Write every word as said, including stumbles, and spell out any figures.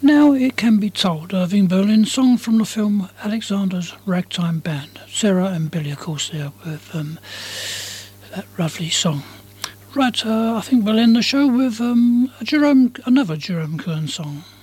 Now It Can Be Told, Irving Berlin song from the film Alexander's Ragtime Band. Sarah and Billy, of course, there with um, that lovely song. Right, uh, I think we'll end the show with um, a Jerome, another Jerome Kern song.